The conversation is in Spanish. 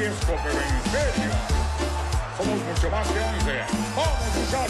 riesgo, pero en serio. Somos mucho más que 11.